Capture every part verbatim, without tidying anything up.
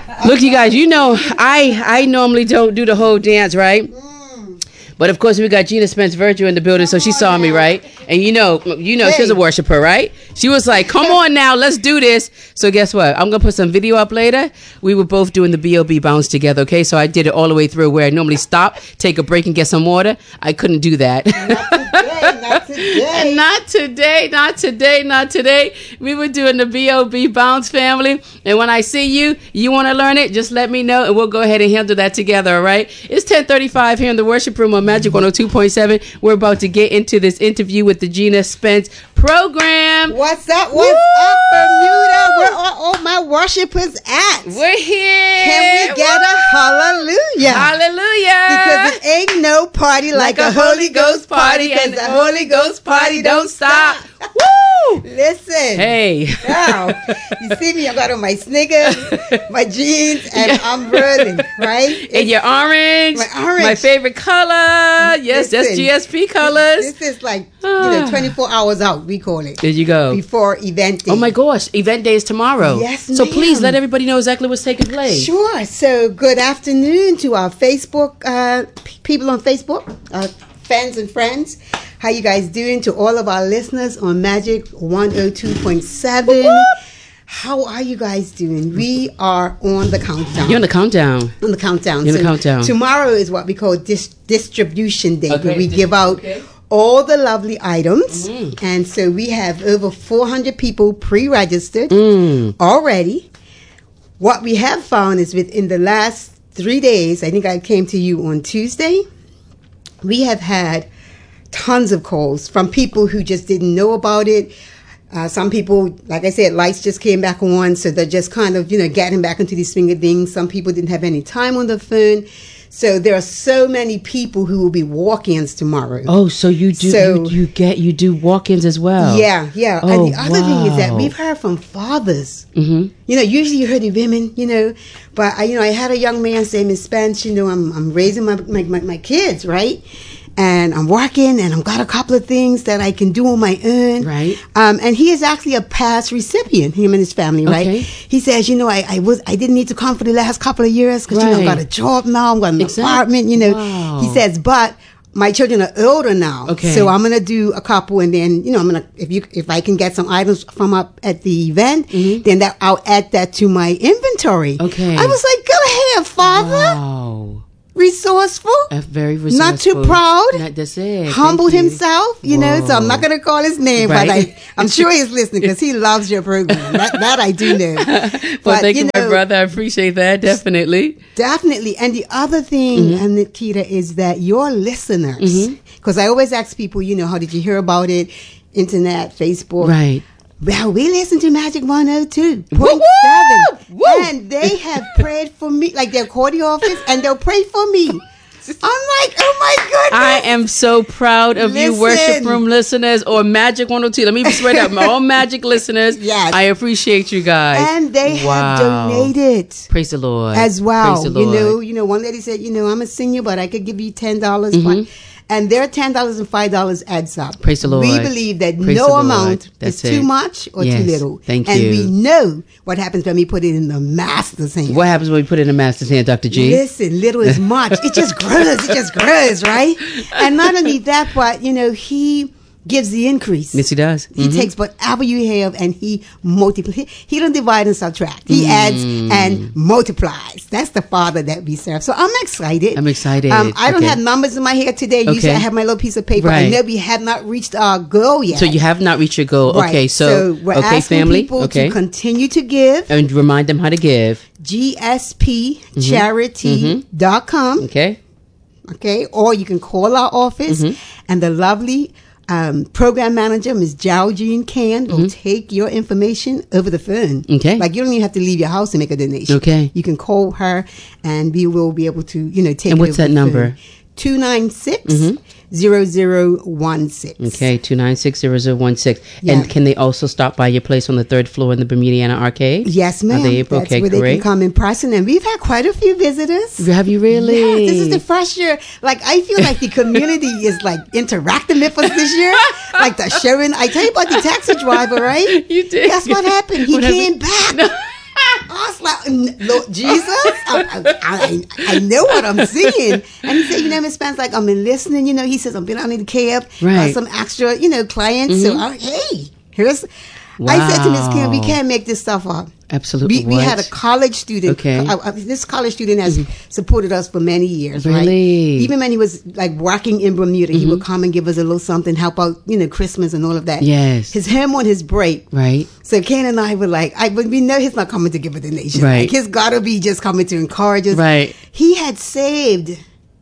Look, you guys, you know, I I normally don't do the whole dance, right? But of course, we got Gina Spence Virtue in the building, so she saw me, right? And you know, you know, she's a worshiper, right? She was like, "Come on now, let's do this." So guess what? I'm gonna put some video up later. We were both doing the B O B bounce together, okay? So I did it all the way through where I normally stop, take a break, and get some water. I couldn't do that. Not today, not today. Not today, not today, not today. We were doing the B O B bounce, family. And when I see you, you want to learn it, just let me know, and we'll go ahead and handle that together, all right? It's ten thirty-five here in the worship room on Magic one oh two point seven. We're about to get into this interview with the Gina Spence program. What's up? What's Woo! Up, Bermuda? Where are all my worshipers at? We're here. Can we get Woo! A hallelujah? Hallelujah. Because it ain't no party like, like a Holy Ghost party, and the Holy Ghost party don't stop. Woo! Listen. Hey. Wow. You see me, I got on my sneakers, my jeans, and yeah. I'm running, right? It's, and your orange. My orange. My favorite color. Yes, Listen, that's G S P colors. This is like, you know, twenty-four hours out, we call it. There you go. Before event day. Oh my gosh, event day is tomorrow. Yes, So ma'am. Please let everybody know exactly what's taking place. Sure. So good afternoon to our Facebook, uh, p- people on Facebook, uh, fans and friends. How you guys doing? To all of our listeners on Magic one oh two point seven. How are you guys doing? We are on the countdown. You're on the countdown. On the countdown. You're on so the countdown. Tomorrow is what we call dis- distribution day, okay. where we Dis- give out okay. all the lovely items. Mm. And so we have over four hundred people pre-registered mm. already. What we have found is within the last three days, I think I came to you on Tuesday, we have had tons of calls from people who just didn't know about it. Uh, some people, like I said, lights just came back on, so they're just kind of, you know, getting back into these finger things. Some people didn't have any time on the phone. So there are so many people who will be walk-ins tomorrow. Oh, so you do so, you, you get you do walk-ins as well? Yeah, yeah. Oh, and the other wow. thing is that we've heard from fathers. Mm-hmm. You know, usually you heard the women, you know, but I, you know, I had a young man say, Miss Spence, you know, I'm I'm raising my my, my, my kids, right? And I'm working, and I've got a couple of things that I can do on my own. Right. Um, and he is actually a past recipient, him and his family, right? Okay. He says, you know, I, I was I didn't need to come for the last couple of years because, right. you know, I've got a job now, I've got an exactly. apartment, you know. Wow. He says, but my children are older now. Okay. So I'm going to do a couple, and then, you know, I'm going to, if you, if I can get some items from up at the event, mm-hmm. then that I'll add that to my inventory. Okay. I was like, go ahead, Father. Wow. Resourceful, uh, very resourceful, not too proud, not, that's it. humbled you. himself, you Whoa. know, so I'm not going to call his name, right. but I, I'm sure he's listening because he loves your program. That, that I do know. Well, but, thank you, you my know, brother. I appreciate that, definitely. Definitely. And the other thing, mm-hmm. Nikita, is that your listeners, because mm-hmm. I always ask people, you know, how did you hear about it? Internet, Facebook. Right. Well, we listen to Magic one oh two point seven, and they have prayed for me, like they'll call the office and they'll pray for me. I'm like, oh my goodness. I am so proud of Listen. you, Worship Room listeners, or Magic one oh two. Let me be straight up. All Magic listeners, yes. I appreciate you guys. And they wow. have donated. Praise the Lord. As well. Praise the Lord. You know, you know, one lady said, you know, I'm a senior, but I could give you ten dollars. Mm-hmm. And their ten dollars and five dollars adds up. Praise the Lord. We believe that Praise no amount That's is it. too much or yes. too little. Thank and you. And we know what happens when we put it in the master's hand. What happens when we put it in the master's hand, Doctor G? Listen, little is much. It just grows. It just grows, right? And not only that, but, you know, he gives the increase. Yes, he does. He mm-hmm. takes whatever you have and he multiplies. He, he don't divide and subtract. He mm. adds and multiplies. That's the Father that we serve. So I'm excited. I'm excited. Um, I don't okay. have numbers in my head today. Okay. Usually I have my little piece of paper. Right. I know we have not reached our goal yet. So you have not reached your goal. Right. Okay, so, so we're okay, asking family. people okay. to continue to give. And remind them how to give. G S P charity dot com. Mm-hmm. Okay. Okay. Or you can call our office mm-hmm. and the lovely Um, program manager, Miz Zhao Jean Can, will mm-hmm. take your information over the phone. Okay. Like you don't even have to leave your house to make a donation. Okay. You can call her and we will be able to, you know, take and it what's over that the number? phone. two nine six, zero zero one six. Okay, two nine six, zero zero one six. Yeah. And can they also stop by your place on the third floor in the Bermudiana Arcade? Yes, ma'am. Are they able? That's okay, where great. they can come in person. And we've had quite a few visitors. Have you really? Yeah, this is the first year. Like, I feel like the community is like interacting with us this year. Like the showing. I tell you about the taxi driver, right? You did. Guess what happened? He what came happened? back. No. I was like, Lord Jesus, I, I, I know what I'm seeing. And he said, you know, Miss Spence, like, I've been listening. You know, he says, I've been out in the cab, right. got some extra, you know, clients. Mm-hmm. So, I, hey, here's. Wow. I said to Miss Kim, we can't make this stuff up. Absolutely. We, we had a college student. Okay. Uh, uh, this college student has mm-hmm. supported us for many years. Really? Right? Even when he was like working in Bermuda, mm-hmm. he would come and give us a little something, help out, you know, Christmas and all of that. Yes. His him on his break. Right. So Ken and I were like, I, but we know he's not coming to give a donation. Right. Like, he's got to be just coming to encourage us. Right. He had saved.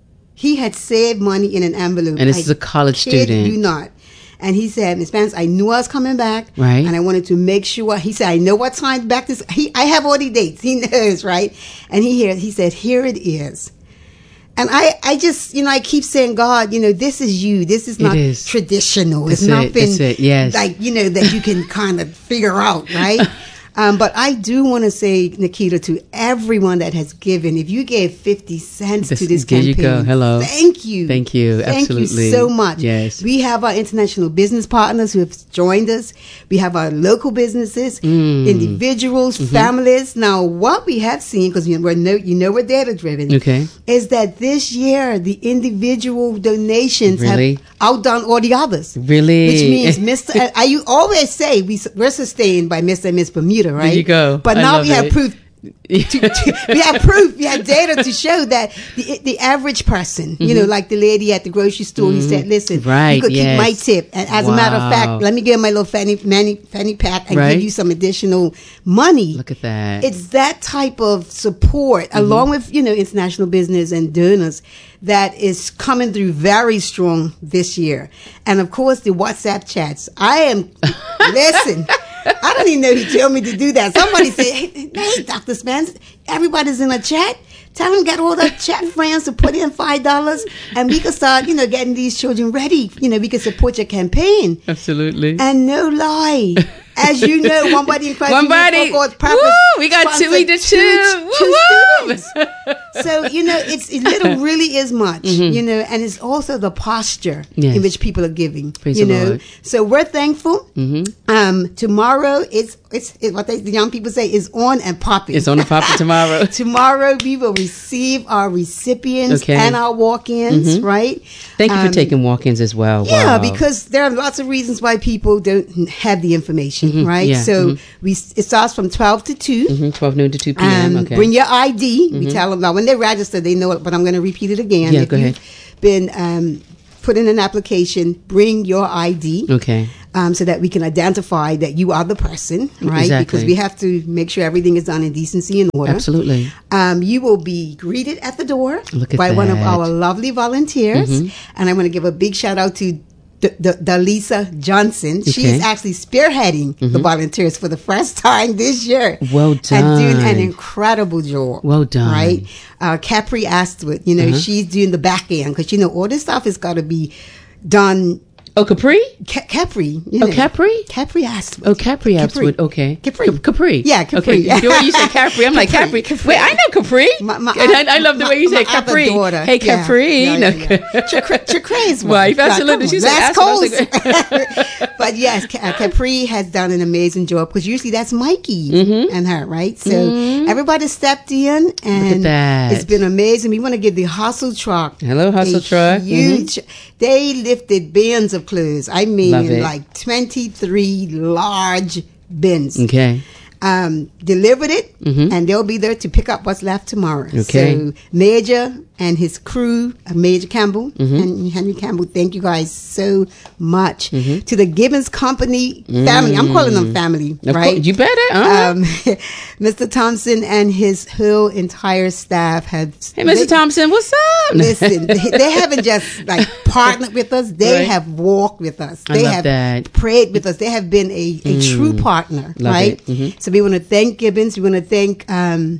He had saved money in an envelope. And this I is a college kid student. You not. And he said, Miss Spence, I knew I was coming back. Right. And I wanted to make sure. He said, I know what time back this. He, I have all the dates. He knows, right? And he hears, he said, here it is. And I, I just, you know, I keep saying, God, you know, this is you. This is not it is. traditional. That's it's it. nothing That's it. Yes. like, you know, that you can kind of figure out, right? Um, but I do want to say, Nikita, to everyone that has given, if you gave fifty cents this, to this there campaign, you go. Hello. Thank you. Thank you. Thank Absolutely. you so much. Yes. We have our international business partners who have joined us. We have our local businesses, mm. individuals, mm-hmm. families. Now, what we have seen, because we're no, you know we're data driven, okay. is that this year the individual donations really? have outdone all the others. Really? Which means Mister I you always say we, we're sustained by Mister and Miss Bermuda, right? There you go. But I now we it. have proof. to, to, we have proof, we have data to show that the the average person, mm-hmm. you know, like the lady at the grocery store mm-hmm. who said, listen, right, you could yes. keep my tip. And as wow. a matter of fact, let me get my little fanny, fanny, fanny pack and right. give you some additional money. Look at that. It's that type of support, mm-hmm. along with, you know, international business and donors, that is coming through very strong this year. And of course, the WhatsApp chats. I am, listen, I don't even know who told me to do that. Somebody said, hey, hey Doctor Spence, everybody's in a chat. Tell them get all the chat friends to put in five dollars and we can start, you know, getting these children ready. You know, we can support your campaign. Absolutely. And no lie. As you know, One Body in Christ. One Body. Woo, we got two. We did two. Two, two students. So, you know, it's it little really is much, mm-hmm. you know, and it's also the posture yes. in which people are giving. Praise you the know, Lord. So we're thankful. Mm-hmm. Um, tomorrow it's it's it, what they, the young people say is on and popping. It's on and popping tomorrow. Tomorrow we will receive our recipients okay. and our walk-ins. Mm-hmm. Right. Thank you um, for taking walk-ins as well. Yeah, wow. because there are lots of reasons why people don't have the information. Mm-hmm. Right. Yeah. So mm-hmm. we it starts from twelve to two. Mm-hmm. twelve noon to two p.m. Um, okay. Bring your I D. Mm-hmm. We tell them now when they register, they know it, but I'm going to repeat it again. Yeah, if go ahead. You've been um, put in an application, bring your I D. Okay. Um, so that we can identify that you are the person, right? Exactly. Because we have to make sure everything is done in decency and order. Absolutely. Um, you will be greeted at the door Look at by that. one of our lovely volunteers. Mm-hmm. And I want to give a big shout out to D- D- Dalisa Johnson. Okay. She is actually spearheading mm-hmm. the volunteers for the first time this year. Well done. And doing an incredible job. Well done. Right? Uh, Capri Astwood, you know, uh-huh. she's doing the back end because, you know, all this stuff has got to be done. Oh, Capri? Ca- Capri. You oh, know. Capri? Capri Astwood. Oh, Capri Astwood. Okay. Capri. Ca- Capri. Yeah, Capri. Okay. Yeah. The way you say Capri, I'm like, Capri. Capri. Wait, I know Capri. My, my, and I, I love the my, way you say my Capri. Daughter. Hey, Capri. Yeah, no. yeah, yeah. Chakre's wife. Absolutely. She's West like, Coast. But yes, Capri has done an amazing job because usually that's Mikey mm-hmm. and her, right? So mm-hmm. everybody stepped in and Look at that. It's been amazing. We want to give the Hustle Truck. Hello, Hustle Truck. Huge. Mm-hmm. They lifted bins of clothes. I mean, like twenty-three large bins. Okay. Um, delivered it, mm-hmm. and they'll be there to pick up what's left tomorrow. Okay. So Major and his crew, uh, Major Campbell mm-hmm. and Henry Campbell, thank you guys so much. Mm-hmm. To the Gibbons Company family, mm-hmm. I'm calling them family, of right? Course, you better. Uh-huh. Um, Mister Thompson and his whole entire staff have. Hey, Mister They, Thompson, what's up? Listen, they, they haven't just like partnered with us; they right. have walked with us. I They love have that. prayed with us. They have been a, a mm. true partner, love right? Mm-hmm. So we want to thank Gibbons. We want to thank um,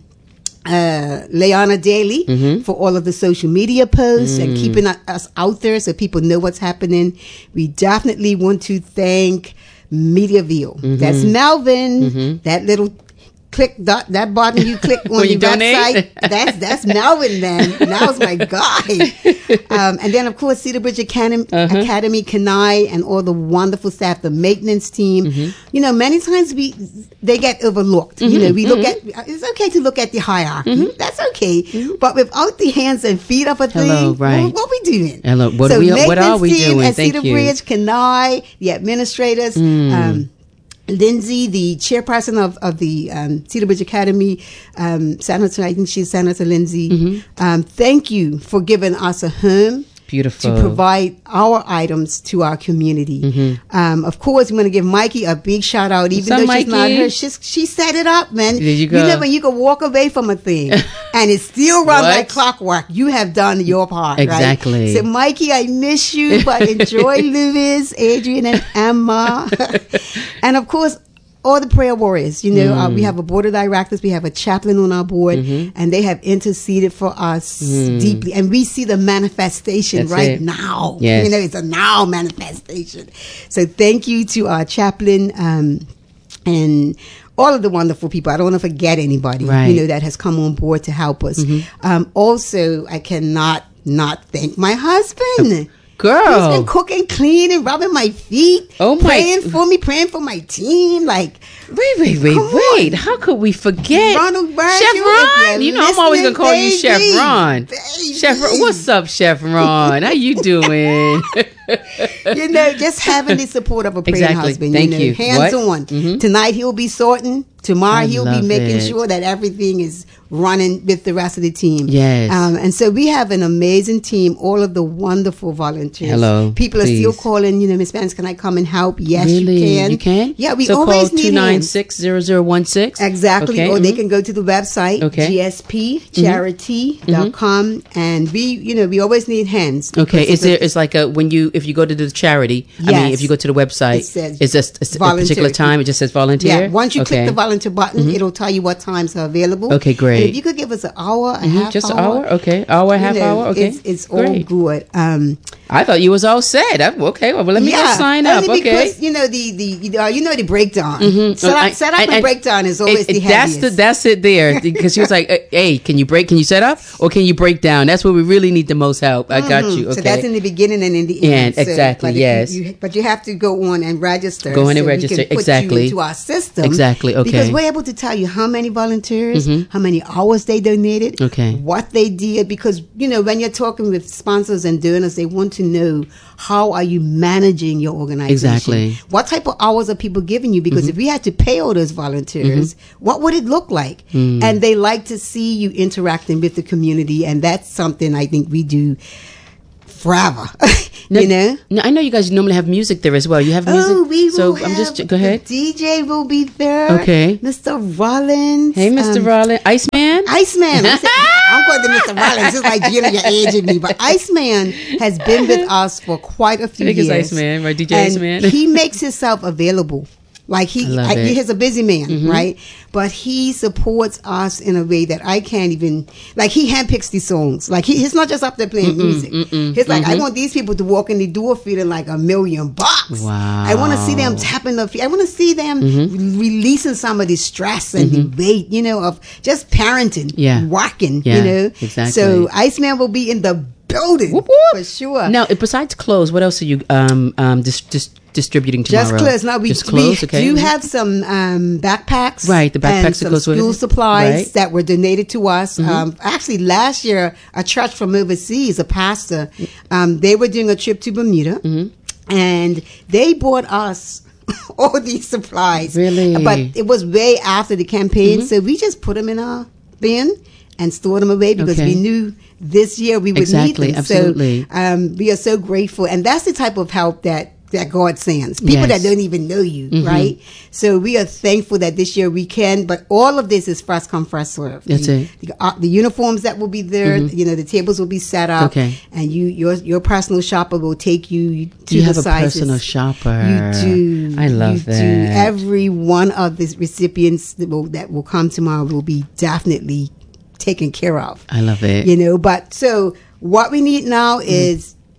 uh, Leona Daly mm-hmm. for all of the social media posts mm. and keeping us out there so people know what's happening. We definitely want to thank Mediaville. Mm-hmm. That's Melvin, mm-hmm. that little click that, that button you click on When the you donate? website. That's that's Melvin then. Now's my guy. Um, and then of course Cedar Bridge Academy, Uh-huh. Academy, Kenai, and all the wonderful staff, the maintenance team. Mm-hmm. You know, many times we they get overlooked. You know, we look at it's okay to look at the hierarchy. Mm-hmm. That's okay, but without the hands and feet of a thing, Hello, right. what, what we doing? Hello, what so we- what are maintenance we team doing? at Thank Cedar you. Bridge, Kenai, the administrators. Mm. Um, Lindsay, the chairperson of, of the um, Cedar Bridge Academy, um, Senator, I think she's Senator Lindsay. Mm-hmm. Um, thank you for giving us a home Beautiful. to provide our items to our community. Mm-hmm. Um, of course, I'm going to give Mikey a big shout out, even What's though up, she's not Mikey? her. She's, she set it up, man. There you go. You know when you can walk away from a thing and it still runs What? like clockwork. You have done your part, Exactly. right? So, Mikey, I miss you, but enjoy Louis, Adrian, and Emma, and of course, all the prayer warriors. You know, uh, we have a board of directors, we have a chaplain on our board, Mm-hmm. and they have interceded for us Mm. deeply, and we see the manifestation That's right it. now. Yes. You know, it's a now manifestation. So thank you to our chaplain um, and all of the wonderful people. I don't want to forget anybody, Right. you know, that has come on board to help us. Mm-hmm. Um, also, I cannot not thank my husband. Girl. He's been cooking, cleaning, rubbing my feet, Oh, my- praying for me, praying for my team. Like, Wait, wait, wait, Come wait. on. How could we forget Ronald Virgil, Chef if Ron? you're You know, I'm always going to call you Chef listening, Ron. baby. Chef Ron. What's up, Chef Ron? How you doing? You know, just having the support of a praying Exactly. husband. Thank you know, you. hands What? on. Mhm. Tonight he'll be sorting. Tomorrow I he'll be love making it. sure that everything is running with the rest of the team. Yes. Um, and so we have an amazing team. All of the wonderful volunteers. Hello, People are still please. calling. You know, Miss Spence, can I come and help? Yes, Really? you can. You can? Yeah, we so always call need two nine hands. six zero zero one six. Exactly. Okay. Or they mhm. can go to the website, Okay. g s p charity dot com, and we, you know, we always need hands. Okay, because is there? it's a- It's like a when you if you go to the charity. I mean, Yes. if you go to the website, It says is this a, a volunteer. particular time? It just says volunteer. Yeah, once you okay. click the volunteer button, it'll tell you what times are available. Okay, great. And if you could give us an hour, a Mhm, half just an hour, hour. Okay, hour, you half know, hour. Okay, it's, it's all great. good. Um, I thought you was all set. I- Okay, well, let me yeah, just sign up. only Okay. because you know the the uh, you know the breakdown. Mhm. Set up, I- set up I- and I- breakdown is always It- the it- that's heaviest. the that's it there because she was like, "Uh, "Hey, can you break? Can you set up or can you break down?" That's where we really need the most help. I got Mhm. you. Okay, So that's in the beginning and in the end. And So, exactly, but if yes. You, you, but you have to go on and register. Go on and so register, we can put exactly. You into our system. Exactly, okay. Because we're able to tell you how many volunteers, Mhm. how many hours they donated, Okay. what they did. Because you know when you're talking with sponsors and donors, they want to know how are you managing your organization. Exactly. What type of hours are people giving you? Because if we had to pay all those volunteers, what would it look like? And they like to see you interacting with the community, and that's something I think we do forever. No, you know. No, I know you guys normally have music there as well. You have music. Oh, we so will I'm just have- go ahead. The D J will be there. Okay. Mister Rollins. Hey, Mister um, Rollins, Iceman. Iceman. I'm, saying, I'm calling him Mister Rollins. It's like Gina, you're aging me. But Iceman has been with us for quite a few I think it's years. Iceman, right? D J and Iceman. He makes himself available. Like he, I love I, it. he's a busy man, Mhm. right? But he supports us in a way that I can't even. Like he handpicks these songs. Like he, he's not just up there playing Mm-mm, music. mm-mm, He's like, I mhm. want these people to walk in the door feeling like a million bucks. Wow. I want to see them tapping the feet. I want to see them Mhm. re- releasing some of the stress and the weight, you know, of just parenting, Yeah. working, Yeah, you know. exactly. So Iceman will be in the building Whoop, whoop. for sure. Now, besides clothes, what else are you um um dis- dis- distributing tomorrow? Just clothes. Now we, just clothes. we Okay. do have some um, backpacks, Right, the backpacks and that some goes with school it. supplies Right. that were donated to us. Mhm. Um, actually, last year, a church from overseas, a pastor, um, they were doing a trip to Bermuda, Mhm. and they bought us all these supplies. Really? But it was way after the campaign, Mhm. so we just put them in our bin and stored them away because Okay. we knew this year we would Exactly, need them. absolutely. So um, we are so grateful, and that's the type of help that that God sends. People Yes. that don't even know you, Mhm. right? So we are thankful that this year we can, but all of this is first come, first serve. That's the, it. The, uh, the uniforms that will be there, Mhm. you know, the tables will be set up, Okay. and you, your your personal shopper will take you to You the have a sizes. personal shopper. You do. I love you that. Do. Every one of the recipients that will, that will come tomorrow will be definitely taken care of. I love it. You know, but so what we need now is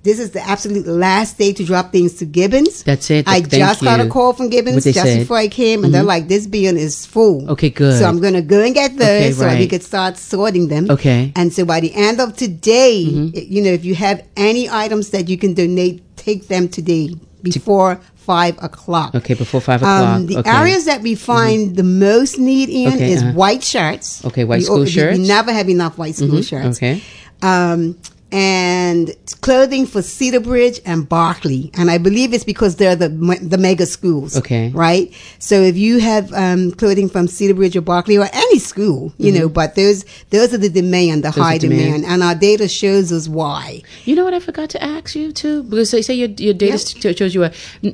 this is the absolute last day to drop things to Gibbons. That's it. I Thank just you. got a call from Gibbons just said? before I came, and mm-hmm. they're like, this bin is full. Okay, good. So I'm going to go and get those okay, so right. we could start sorting them. Okay. And so by the end of today, mm-hmm. you know, if you have any items that you can donate, take them today before five o'clock. Okay, before five o'clock. Um, the okay. areas that we find mm-hmm. the most need in okay, is uh-huh. white shirts. Okay, white we, school we, shirts. We never have enough white school mm-hmm. shirts. Okay. Um, and clothing for Cedar Bridge and Berkeley, and I believe it's because they're the the mega schools. Okay, right. So if you have um, clothing from Cedar Bridge or Berkeley or any school, you mm-hmm. know, but those those are the demand, the those high demand. demand, and our data shows us why. You know what I forgot to ask you too, because say, say your your data yep. shows you a,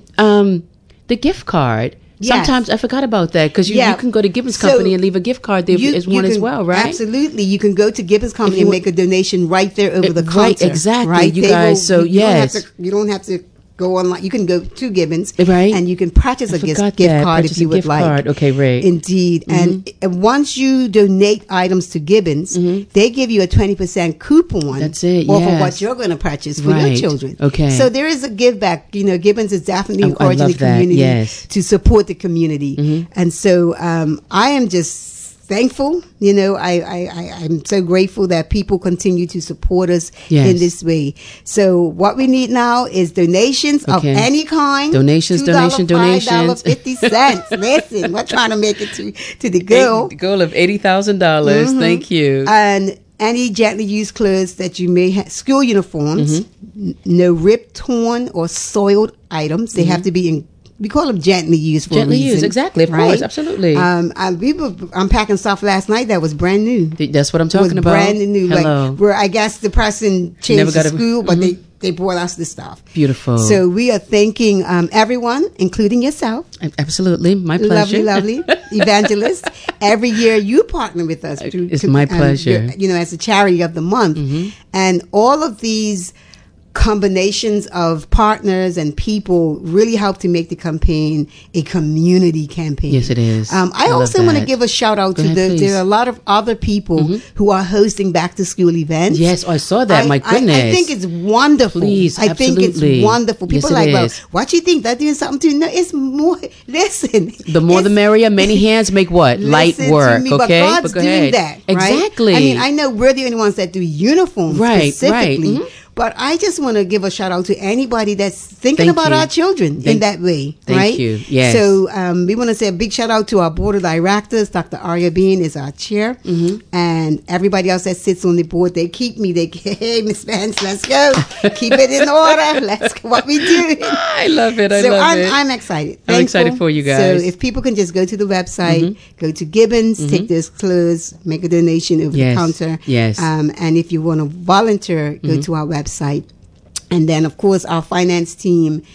um the gift card. Yes. Sometimes I forgot about that because you, yeah. you can go to Gibbons Company so and leave a gift card there you, as one can, as well, right? Absolutely. You can go to Gibbons Company and make a donation right there over it, the counter. Right, exactly. Right? You they guys, will, so you, you yes. Don't have to, you don't have to go online. You can go to Gibbons right. and you can purchase I a gift, that. gift card purchase if you would gift like. Card. Okay, right. Indeed. Mm-hmm. And once you donate items to Gibbons, mm-hmm. they give you a twenty percent coupon That's it, off yes. of what you're going to purchase for right. your children. Okay. So there is a give back. You know, Gibbons is definitely encouraging the community yes. to support the community. Mm-hmm. And so um, I am just thankful. You know, I, I, I, I'm so grateful that people continue to support us yes. in this way. So what we need now is donations okay. of any kind. Donations, two dollars, donation, donations. five dollars and fifty cents. Listen, we're trying to make it to, to the goal. The goal of eighty thousand dollars. Mm-hmm. Thank you. And any gently used clothes that you may have, school uniforms, mm-hmm. n- no ripped, torn, or soiled items. They mm-hmm. have to be in, we call them gently used for gently a reason. used, exactly, of right? course, absolutely. Um, I, we were unpacking stuff last night that was brand new. That's what I'm talking it was about. Brand new. Hello. Like, where I guess the person changed Never got the a, school, but mm-hmm. they, they brought us the stuff. Beautiful. So we are thanking um, everyone, including yourself. Absolutely, my pleasure. Lovely, lovely evangelist. Every year you partner with us. To, it's to, my um, pleasure. You know, as a charity of the month, mm-hmm. and all of these combinations of partners and people really help to make the campaign a community campaign. Yes, it is. Um, I, I also want to give a shout out Go to ahead, the. please. There are a lot of other people mm-hmm. who are hosting back to school events. Yes, oh, I saw that. I, my goodness, I, I think it's wonderful. Please, I absolutely. think it's wonderful. People yes, are like, well, is. what you think? They're doing something to? No, it's more. Listen, the more the merrier. Many hands make what light work. Me, okay, but God's but go doing ahead. that. Right? Exactly. I mean, I know we're the only ones that do uniforms right, specifically. Right. Mm-hmm. But I just want to give a shout out to anybody that's thinking Thank about you. our children Thank, in that way. Thank right? you. Yes. So um, we want to say a big shout out to our board of directors. Doctor Arya Bean is our chair, mm-hmm. and everybody else that sits on the board. They keep me. They hey, Miss Vance, let's go. Keep it in order. Let's go. What we do. I love it. I so love I'm, it. I'm excited. I'm Thankful. excited for you guys. So if people can just go to the website, mm-hmm. go to Gibbons, mm-hmm. take those clothes, make a donation over yes. the counter. Yes. Um, and if you want to volunteer, go mm-hmm. to our website. And then, of course, our finance team,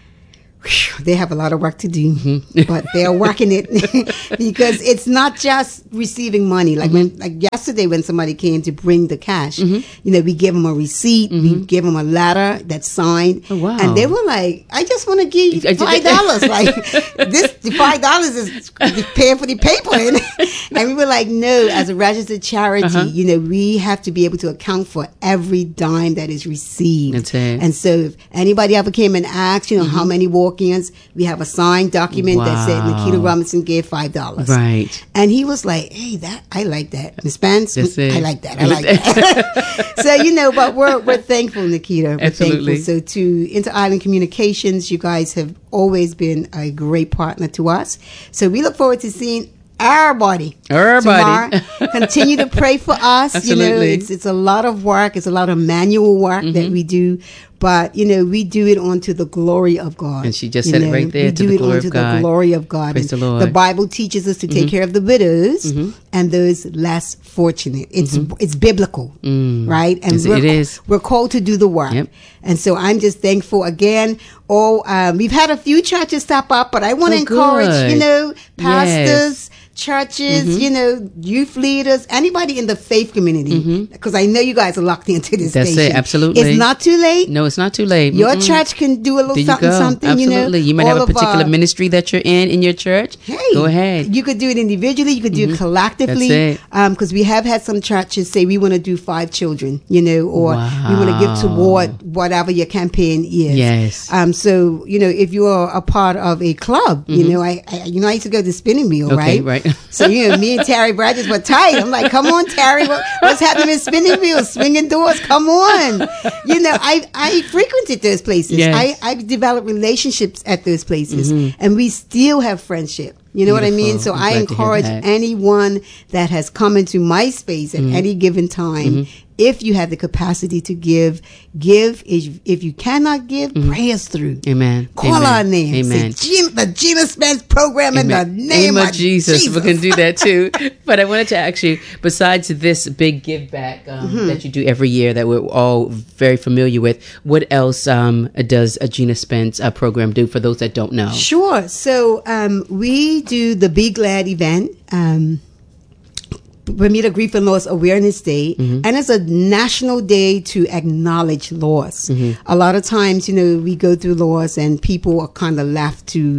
whew, they have a lot of work to do, mm-hmm. but they are working it because it's not just receiving money. Like mm-hmm. when, like yesterday, when somebody came to bring the cash, mm-hmm. you know, we give them a receipt, mm-hmm. we give them a letter that's signed, oh, wow. and they were like, "I just want to give you five dollars." Like this, the five dollars is paying for the paper, and we were like, "No, as a registered charity, uh-huh. you know, we have to be able to account for every dime that is received." That's it. And so, if anybody ever came and asked, you know, mm-hmm. how many walk-ins, we have a signed document wow. that said Nikita Robinson gave five dollars. Right. And he was like, "Hey, that I like that, Miss Spence. I like that. I like That's that." So you know, but we're we're thankful, Nikita. We're Absolutely. thankful. So to Inter-Island Communications, you guys have always been a great partner to us. So we look forward to seeing everybody, everybody. tomorrow. Continue to pray for us. Absolutely. You know, it's it's a lot of work. It's a lot of manual work mm-hmm. that we do. But, you know, we do it unto the glory of God. And she just you said know, it right there, we to do the it glory unto of God. the glory of God. Praise and the Lord. The Bible teaches us to take mm-hmm. care of the widows mm-hmm. and those less fortunate. It's mm-hmm. it's biblical, mm. right? And yes, we're, it is. We're called to do the work. Yep. And so I'm just thankful again. Oh, um, we've had a few churches stop up, but I want to oh, encourage, good. you know, pastors, yes. churches, Mm-hmm. you know, youth leaders, anybody in the faith community, because I know you guys are locked into this That's station. it, absolutely. It's not too late. No, it's not too late. Your Mm-mm. church can do a little There you something, go. something, Absolutely. you know. You might All have a of particular our- ministry that you're in in your church. Hey, Go ahead. You could do it individually. You could do it collectively. That's it. Because we have had some churches say we want to do five children, you know, or Wow. we want to give toward whatever your campaign is. Yes. Um. So you know, if you are a part of a club, you know, I, I you know I used to go to spinning wheel, Okay, right? right. So you know, me and Terry Bradges were tight. I'm like, come on, Terry, what, what's happening in spinning wheels, swinging doors? Come on. You know, I I frequented those places. Yes. I I developed relationships at those places, and we still have friendship. You know what I mean? Beautiful. So I'm I glad to hear encourage that. anyone that has come into my space at any given time, if you have the capacity to give, give. If, if you cannot give, pray us through. Amen. Call Amen. our name. Amen. Say, Gina, the Gina Spence program in the Amen. name of Jesus. Jesus. We can do that too. But I wanted to ask you, besides this big give back um, Mm-hmm. that you do every year that we're all very familiar with, what else um, does a Gina Spence uh, program do for those that don't know? Sure. So um, we do the Be Glad event. Um, Bermuda Grief and Loss Awareness Day, and it's a national day to acknowledge loss. A lot of times, you know, we go through loss and people are kind of left to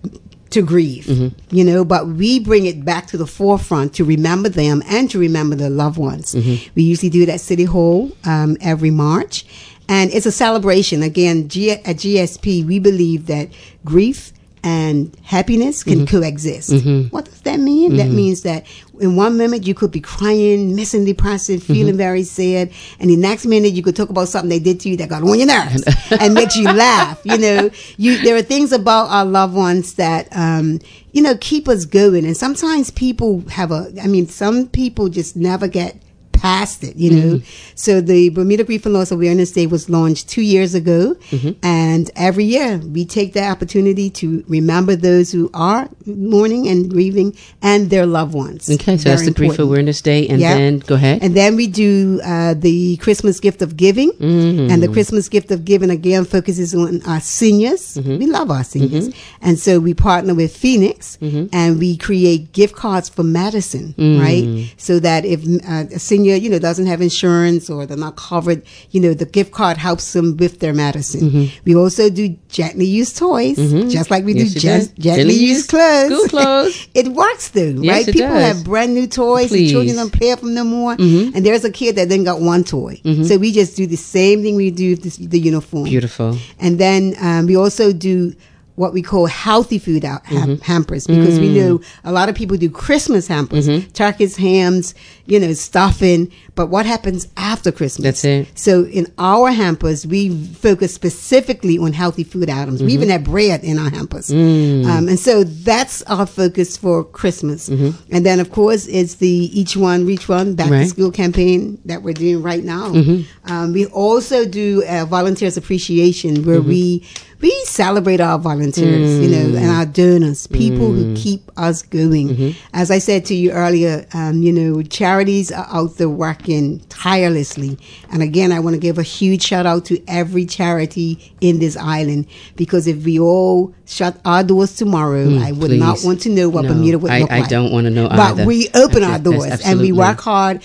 to grieve, you know, but we bring it back to the forefront to remember them and to remember their loved ones. We usually do it at City Hall um, every March, and it's a celebration. Again, G- at G S P, we believe that grief and happiness can coexist. What does that mean? That means that in one moment you could be crying, missing the person, feeling very sad, and the next minute you could talk about something they did to you that got on your nerves and makes you laugh. You know, you there are things about our loved ones that um, you know keep us going, and sometimes people have a. I mean, some people just never get past it, you know. Mm-hmm. So the Bermuda Grief and Loss Awareness Day was launched two years ago, mm-hmm. and every year we take the opportunity to remember those who are mourning and grieving and their loved ones. Okay, so Very that's the Grief important. Awareness Day, and Yep. then go ahead. And then we do uh, the Christmas Gift of Giving, Mm-hmm. and the Christmas Gift of Giving again focuses on our seniors. Mm-hmm. We love our seniors, Mm-hmm. and so we partner with Phoenix, Mm-hmm. and we create gift cards for medicine, Mm-hmm. right? So that if uh, a senior, you know, doesn't have insurance or they're not covered, you know, the gift card helps them with their medicine. Mm-hmm. We also do gently used toys, Mm-hmm. just like we Yes, do you just do. gently Gently used used clothes. school clothes. It works though, Yes, right? it People does. have brand new toys. Please. The children don't play with them no more. Mm-hmm. And there's a kid that then got one toy. So we just do the same thing we do with this, the uniform. Beautiful. And then um, we also do what we call healthy food out, ha- Mm-hmm. hampers, because Mm. we know a lot of people do Christmas hampers, Mm-hmm. turkeys, hams, you know, stuffing. But what happens after Christmas? That's it. So in our hampers, we focus specifically on healthy food items. Mm-hmm. We even have bread in our hampers. Mm. Um, and so that's our focus for Christmas. Mm-hmm. And then, of course, it's the Each One, Reach One back to Right. school campaign that we're doing right now. Mm-hmm. Um, we also do a volunteers appreciation where Mm-hmm. we we celebrate our volunteers, you know, and our donors, people Mm. who keep us going. Mm-hmm. As I said to you earlier, um, you know, charities are out there working tirelessly. And again, I want to give a huge shout out to every charity in this island, because if we all shut our doors tomorrow, Mm, I would not please. want to know what No, Bermuda would I, look I like. don't want to know But either. we open That's- our that's doors and we absolutely. work hard